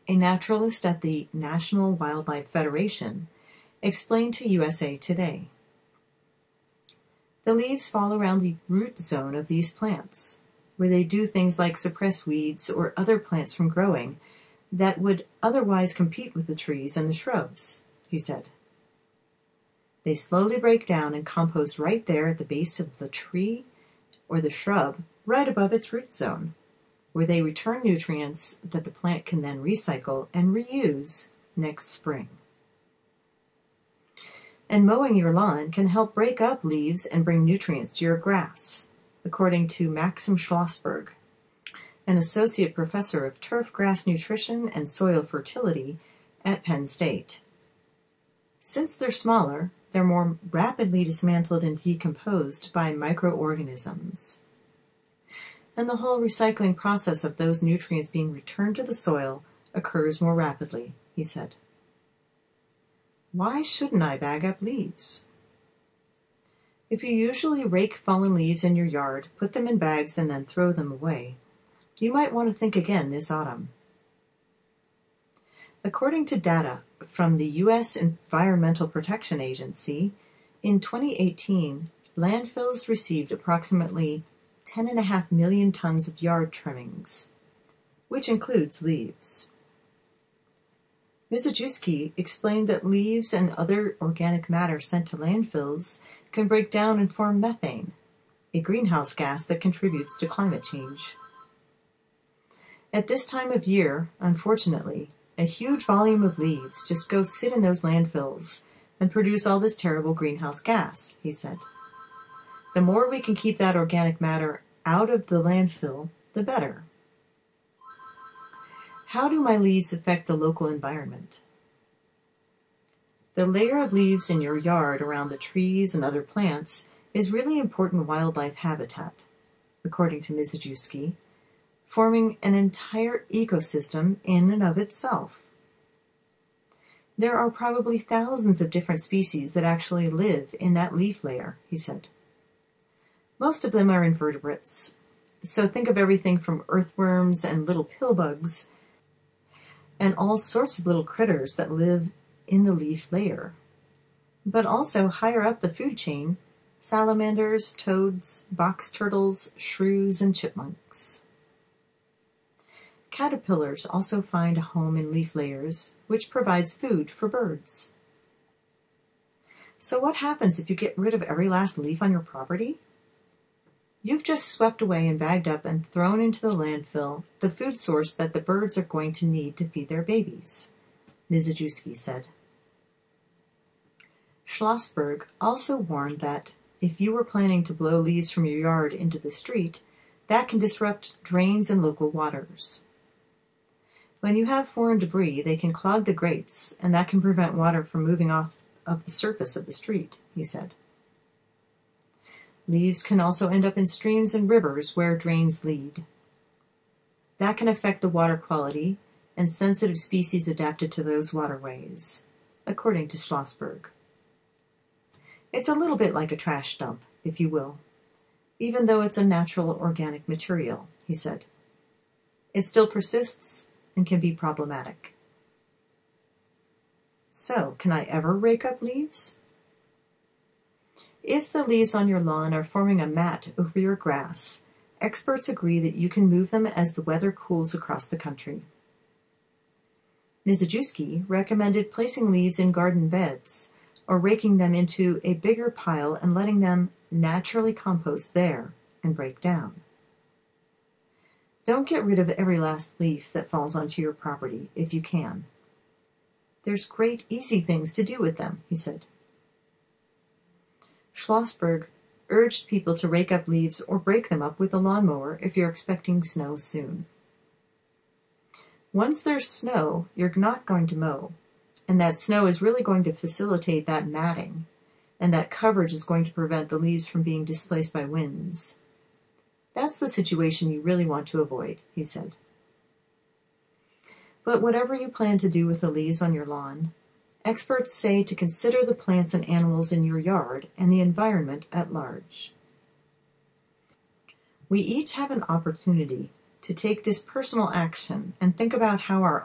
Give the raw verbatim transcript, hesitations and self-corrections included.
a naturalist at the National Wildlife Federation, explained to U S A Today. The leaves fall around the root zone of these plants, where they do things like suppress weeds or other plants from growing that would otherwise compete with the trees and the shrubs, he said. They slowly break down and compost right there at the base of the tree or the shrub, right above its root zone, where they return nutrients that the plant can then recycle and reuse next spring. And mowing your lawn can help break up leaves and bring nutrients to your grass, according to Maxim Schlossberg, an associate professor of turf grass nutrition and soil fertility at Penn State. Since they're smaller, they're more rapidly dismantled and decomposed by microorganisms. And the whole recycling process of those nutrients being returned to the soil occurs more rapidly, he said. Why shouldn't I bag up leaves? If you usually rake fallen leaves in your yard, put them in bags, and then throw them away, you might want to think again this autumn. According to data from the U S Environmental Protection Agency, in twenty eighteen, landfills received approximately ten point five million tons of yard trimmings, which includes leaves. Mizejewski explained that leaves and other organic matter sent to landfills can break down and form methane, a greenhouse gas that contributes to climate change. At this time of year, unfortunately, a huge volume of leaves just go sit in those landfills and produce all this terrible greenhouse gas, he said. The more we can keep that organic matter out of the landfill, the better. How do my leaves affect the local environment? The layer of leaves in your yard around the trees and other plants is really important wildlife habitat, according to Mizejewski, forming an entire ecosystem in and of itself. There are probably thousands of different species that actually live in that leaf layer, he said. Most of them are invertebrates, so think of everything from earthworms and little pill bugs and all sorts of little critters that live in the leaf layer. But also higher up the food chain, salamanders, toads, box turtles, shrews, and chipmunks. Caterpillars also find a home in leaf layers, which provides food for birds. So what happens if you get rid of every last leaf on your property? You've just swept away and bagged up and thrown into the landfill the food source that the birds are going to need to feed their babies, Mizejewski said. Schlossberg also warned that if you were planning to blow leaves from your yard into the street, that can disrupt drains and local waters. When you have foreign debris, they can clog the grates, and that can prevent water from moving off of the surface of the street, he said. Leaves can also end up in streams and rivers where drains lead. That can affect the water quality and sensitive species adapted to those waterways, according to Schlossberg. It's a little bit like a trash dump, if you will, even though it's a natural organic material, he said. It still persists and can be problematic. So, can I ever rake up leaves? If the leaves on your lawn are forming a mat over your grass, experts agree that you can move them as the weather cools across the country. Mizejewski recommended placing leaves in garden beds or raking them into a bigger pile and letting them naturally compost there and break down. Don't get rid of every last leaf that falls onto your property if you can. There's great, easy things to do with them, he said. Schlossberg urged people to rake up leaves or break them up with a lawnmower if you're expecting snow soon. Once there's snow, you're not going to mow, and that snow is really going to facilitate that matting, and that coverage is going to prevent the leaves from being displaced by winds. That's the situation you really want to avoid, he said. But whatever you plan to do with the leaves on your lawn, experts say to consider the plants and animals in your yard and the environment at large. We each have an opportunity to take this personal action and think about how our